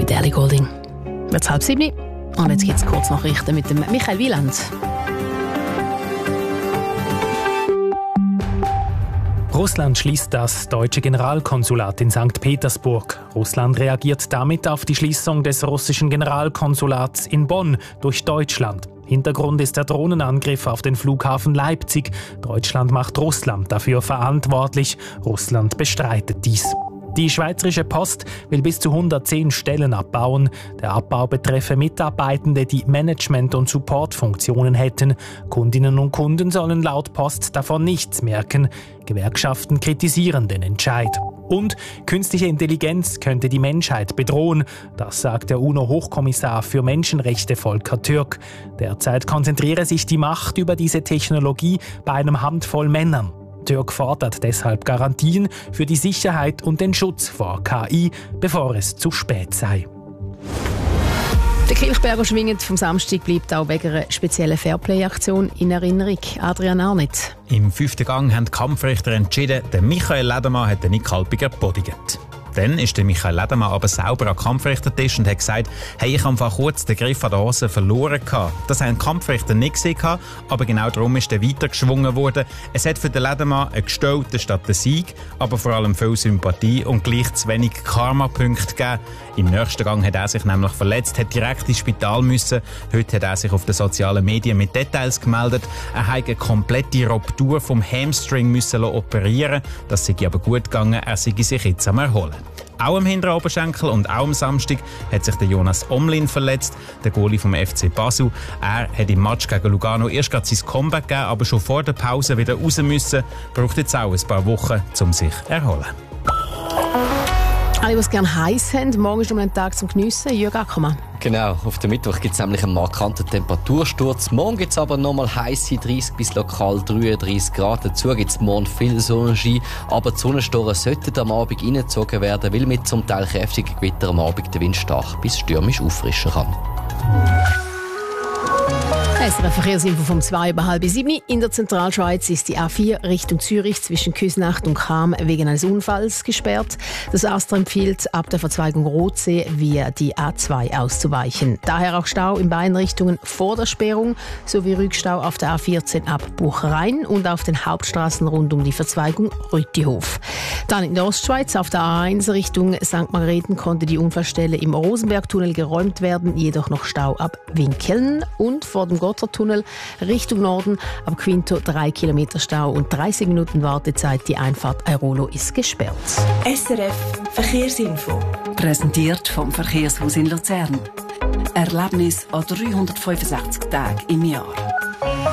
mit Ellie Goulding. Jetzt 6:30 und jetzt gibt es Kurznachrichten mit dem Michael Wieland. Russland schließt das deutsche Generalkonsulat in St. Petersburg. Russland reagiert damit auf die Schließung des russischen Generalkonsulats in Bonn durch Deutschland. Hintergrund ist der Drohnenangriff auf den Flughafen Leipzig. Deutschland macht Russland dafür verantwortlich. Russland bestreitet dies. Die Schweizerische Post will bis zu 110 Stellen abbauen. Der Abbau betreffe Mitarbeitende, die Management- und Supportfunktionen hätten. Kundinnen und Kunden sollen laut Post davon nichts merken. Gewerkschaften kritisieren den Entscheid. Und künstliche Intelligenz könnte die Menschheit bedrohen. Das sagt der UNO-Hochkommissar für Menschenrechte Volker Türk. Derzeit konzentriere sich die Macht über diese Technologie bei einem Handvoll Männern. Türk fordert deshalb Garantien für die Sicherheit und den Schutz vor KI, bevor es zu spät sei. Der Kilchberger schwingend vom Samstag bleibt auch wegen einer speziellen Fairplay-Aktion in Erinnerung. Adrian Arnett. Im 5. Gang haben die Kampfrichter entschieden, der Michael Ledermann hat den Nick Halpiger bodigt. Dann ist der Michael Ledermann aber sauber am Kampfrichtertisch und hat gesagt, hey, ich habe einfach kurz den Griff an der Hose verloren gehabt. Das haben die Kampfrichter nicht gesehen, aber genau darum ist er weitergeschwungen worden. Es hat für den Ledermann einen gestellten statt den Sieg, aber vor allem viel Sympathie und gleich zu wenig Karma-Punkte gegeben. Im nächsten Gang hat er sich nämlich verletzt, hat direkt ins Spital müssen. Heute hat er sich auf den sozialen Medien mit Details gemeldet. Er hat eine komplette Ruptur vom Hamstring müssen operieren. Das sei aber gut gegangen, er sei sich jetzt am Erholen. Auch am hinteren Oberschenkel und auch am Samstag hat sich der Jonas Omlin verletzt, der Goalie vom FC Basel. Er hat im Match gegen Lugano erst gerade sein Comeback gegeben, aber schon vor der Pause wieder raus müssen. Braucht jetzt auch ein paar Wochen, um sich zu erholen. Alle, die es gerne heiß haben, morgen ist ein Tag zum Geniessen. Jürg Ackermann. Genau, auf den Mittwoch gibt es nämlich einen markanten Temperatursturz. Morgen gibt es aber nochmal heiße 30 bis lokal 33 Grad. Dazu gibt es morgen viel Sonnenschein, aber die Sonnenstoren sollten am Abend reingezogen werden, weil mit zum Teil kräftigen Gewitter am Abend der Wind stark bis stürmisch auffrischen kann. SRF Verkehrsinfo vom 6:30. In der Zentralschweiz ist die A4 Richtung Zürich zwischen Küsnacht und Cham wegen eines Unfalls gesperrt. Das ASTRA empfiehlt, ab der Verzweigung Rotsee via die A2 auszuweichen. Daher auch Stau in beiden Richtungen vor der Sperrung sowie Rückstau auf der A14 ab Buchrein und auf den Hauptstraßen rund um die Verzweigung Rüttihof. Dann in der Ostschweiz auf der A1 Richtung St. Margrethen konnte die Unfallstelle im Rosenbergtunnel geräumt werden, jedoch noch Stau ab Winkeln und vor dem Gotthardtunnel Richtung Norden ab Quinto 3 Kilometer Stau und 30 Minuten Wartezeit. Die Einfahrt Airolo ist gesperrt. SRF Verkehrsinfo. Präsentiert vom Verkehrshaus in Luzern. Erlebnis an 365 Tagen im Jahr.